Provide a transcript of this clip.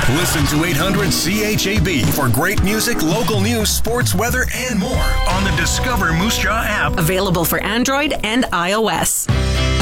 Listen to 800 CHAB for great music, local news, sports, weather, and more on the Discover Moose Jaw app. Available for Android and iOS.